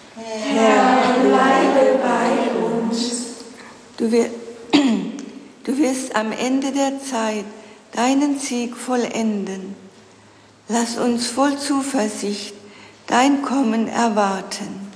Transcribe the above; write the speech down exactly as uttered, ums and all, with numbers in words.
Herr, bleibe bei uns. Du, wir, du wirst am Ende der Zeit deinen Sieg vollenden. Lass uns voll Zuversicht dein Kommen erwarten.